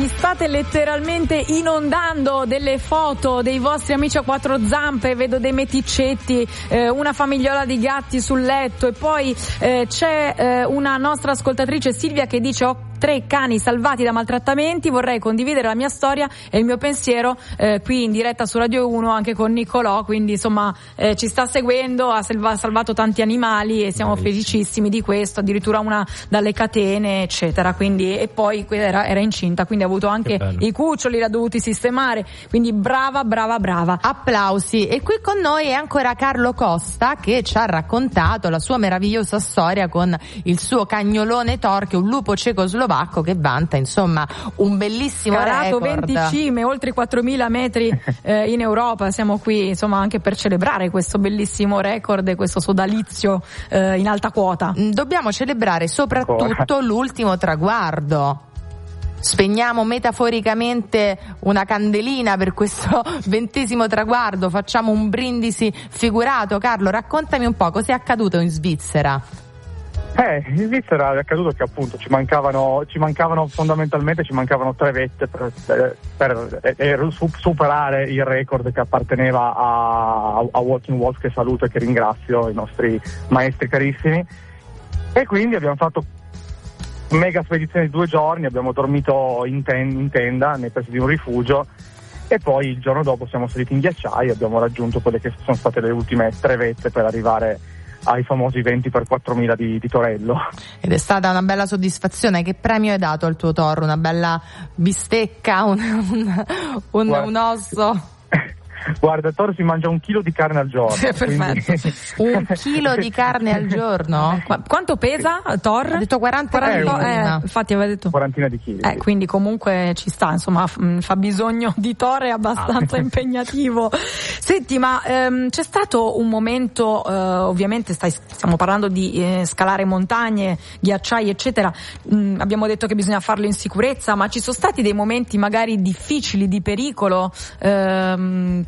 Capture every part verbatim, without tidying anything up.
ci state letteralmente inondando delle foto dei vostri amici a quattro zampe, vedo dei meticcetti, eh, una famigliola di gatti sul letto, e poi eh, c'è eh, una nostra ascoltatrice, Silvia, che dice: ho tre cani salvati da maltrattamenti, vorrei condividere la mia storia e il mio pensiero eh, qui in diretta su Radio uno anche con Nicolò, quindi insomma eh, ci sta seguendo, ha salva, salvato tanti animali e siamo felicissimi di questo, addirittura una dalle catene eccetera, quindi, e poi era, era incinta, quindi ha avuto anche i cuccioli, l'ha dovuti sistemare, quindi brava brava brava, applausi. E qui con noi è ancora Carlo Costa, che ci ha raccontato la sua meravigliosa storia con il suo cagnolone Thor, che è un lupo cecoslovacco che vanta insomma un bellissimo calato record, venti cime, oltre quattromila metri eh, in Europa. Siamo qui insomma anche per celebrare questo bellissimo record e questo sodalizio eh, in alta quota. Dobbiamo celebrare soprattutto l'ultimo traguardo. Spegniamo metaforicamente una candelina per questo ventesimo traguardo, facciamo un brindisi figurato. Carlo, raccontami un po' cos'è accaduto in Svizzera. Eh, in Svizzera è accaduto che appunto ci mancavano, ci mancavano fondamentalmente ci mancavano tre vette per, per, per, per superare il record che apparteneva a, a Walking Wolf, che saluto e che ringrazio, i nostri maestri carissimi, e quindi abbiamo fatto mega spedizione di due giorni, abbiamo dormito in, ten, in tenda nei pressi di un rifugio, e poi il giorno dopo siamo saliti in ghiacciai e abbiamo raggiunto quelle che sono state le ultime tre vette per arrivare ai famosi venti per quattromila di, di Torello. Ed è stata una bella soddisfazione. Che premio hai dato al tuo Thor? Una bella bistecca, un, un, un, un osso? Guarda, Thor si mangia un chilo di carne al giorno. Quindi... un chilo di carne al giorno? Qu- quanto pesa Thor? Ha detto quaranta, quaranta eh, infatti aveva detto quarantina di chili. Eh, quindi comunque ci sta, insomma, f- fa bisogno di Thor, è abbastanza ah. impegnativo. Senti, ma ehm, c'è stato un momento, eh, ovviamente stai, stiamo parlando di eh, scalare montagne, ghiacciai, eccetera. Mm, abbiamo detto che bisogna farlo in sicurezza, ma ci sono stati dei momenti magari difficili, di pericolo? Ehm,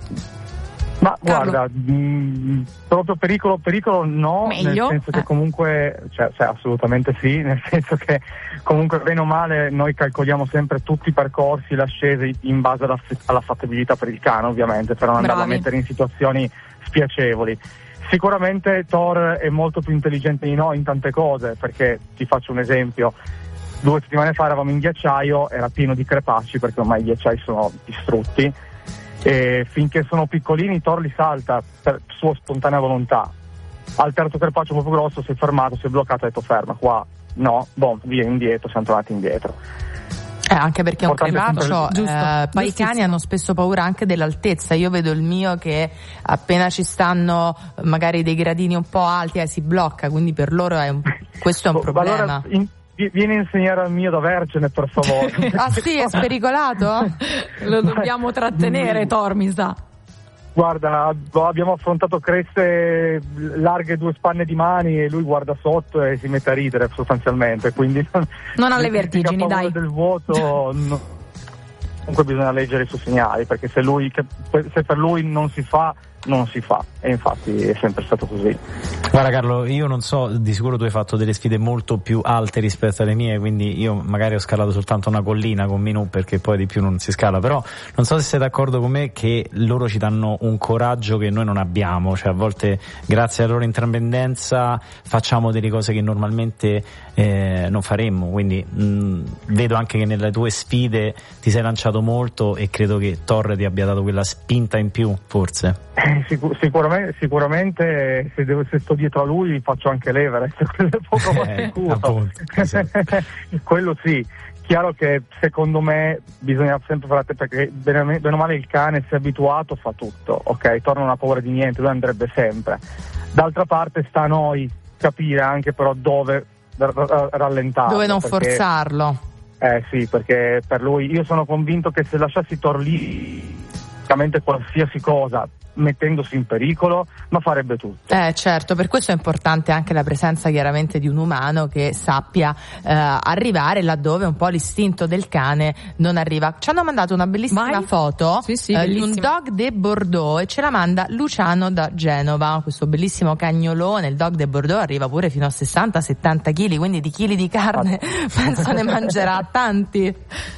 Ma Carlo. Guarda, mh, proprio pericolo, pericolo no, Meglio. nel senso che eh. comunque, cioè, cioè assolutamente sì, nel senso che comunque bene o male noi calcoliamo sempre tutti i percorsi, le ascese in base alla, alla fattibilità per il cane, ovviamente, per non andarlo a mettere in situazioni spiacevoli. Sicuramente Thor è molto più intelligente di noi in tante cose, perché ti faccio un esempio. Due settimane fa eravamo in ghiacciaio, era pieno di crepacci perché ormai i ghiacciai sono distrutti. E finché sono piccolini Thor li salta per sua spontanea volontà. Al terzo crepaccio proprio grosso si è fermato, si è bloccato e ha detto ferma qua, no, boh, via indietro, siamo tornati indietro. Eh, anche perché è un crepaccio, sempre... eh, poi i cani hanno spesso paura anche dell'altezza. Io vedo il mio che appena ci stanno magari dei gradini un po' alti eh, si blocca, quindi per loro è un... questo è un problema. Allora, in... vieni a insegnare al mio da vergine, per favore. Ah sì, è spericolato? Lo dobbiamo trattenere, Thor, mi sa. Guarda, abbiamo affrontato creste larghe due spanne di mani e lui guarda sotto e si mette a ridere sostanzialmente, quindi non ha le vertigini, dai. Del vuoto, no. Comunque bisogna leggere i suoi segnali, perché se lui se per lui non si fa, non si fa, e infatti è sempre stato così. Guarda Carlo, io non so, di sicuro tu hai fatto delle sfide molto più alte rispetto alle mie, quindi io magari ho scalato soltanto una collina con Minù, perché poi di più non si scala, però non so se sei d'accordo con me che loro ci danno un coraggio che noi non abbiamo, cioè a volte grazie alla loro intraprendenza facciamo delle cose che normalmente eh, non faremmo, quindi mh, vedo anche che nelle tue sfide ti sei lanciato molto e credo che Thor ti abbia dato quella spinta in più, forse. Eh, sicur- sicuramente, sicuramente se, devo, se sto dietro a lui faccio anche l'Everest, quello è poco ma eh, sicuro. Appunto, esatto. Quello sì. Chiaro che secondo me bisogna sempre fare, perché bene, bene o male il cane si è abituato, fa tutto, ok? Thor non ha paura di niente, lui andrebbe sempre. D'altra parte sta a noi capire anche però dove rallentarlo, dove non perché, forzarlo. Eh sì, perché per lui io sono convinto che se lasciassi Thor lì, praticamente qualsiasi cosa, mettendosi in pericolo, ma farebbe tutto. Eh certo, per questo è importante anche la presenza chiaramente di un umano che sappia eh, arrivare laddove un po' l'istinto del cane non arriva. Ci hanno mandato una bellissima Vai? foto sì, sì, eh, di un Dog de Bordeaux e ce la manda Luciano da Genova, questo bellissimo cagnolone. Il Dog de Bordeaux arriva pure fino a sessanta settanta chili, quindi di chili di carne penso ne mangerà tanti.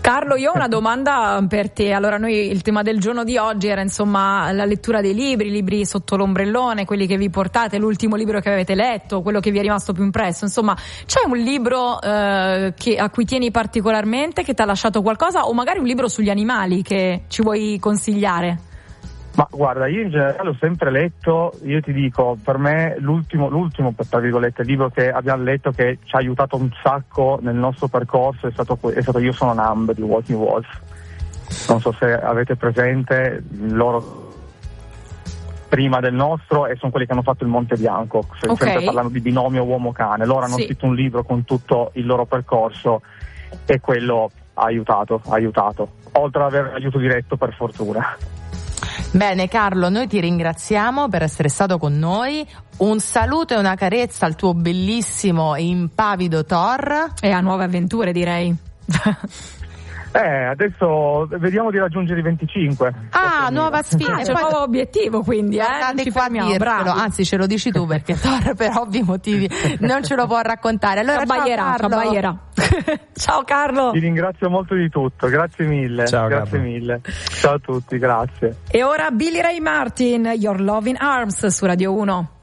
Carlo, io ho una domanda per te. Allora, noi il tema del giorno di oggi era insomma la lettura dei libri, libri sotto l'ombrellone, quelli che vi portate, l'ultimo libro che avete letto, quello che vi è rimasto più impresso. Insomma, c'è un libro eh, che, a cui tieni particolarmente, che ti ha lasciato qualcosa, o magari un libro sugli animali che ci vuoi consigliare? Ma guarda, io in generale ho sempre letto, io ti dico, per me l'ultimo, l'ultimo tra virgolette, libro che abbiamo letto che ci ha aiutato un sacco nel nostro percorso è stato, è stato Io sono Numb di Walking Wolf. Non so se avete presente, loro prima del nostro, e sono quelli che hanno fatto il Monte Bianco, okay. Sempre parlando di binomio uomo-cane. Loro hanno sì. scritto un libro con tutto il loro percorso e quello ha aiutato, ha aiutato, oltre ad avere aiuto diretto per fortuna. Bene Carlo, noi ti ringraziamo per essere stato con noi, un saluto e una carezza al tuo bellissimo e impavido Thor e a nuove avventure, direi. Eh, adesso vediamo di raggiungere i venticinque. Ah, nuova sfida. Ah, c'è un nuovo obiettivo, quindi, eh? Non ci fermiamo, bravo. Anzi, ce lo dici tu, perché Thor per ovvi motivi non ce lo può raccontare. Allora, ciao Carlo. Ciao Carlo. Ti ringrazio molto di tutto, grazie mille. Ciao, grazie Carlo. mille. Ciao a tutti, grazie. E ora Billy Ray Martin, Your Love in Arms su Radio uno.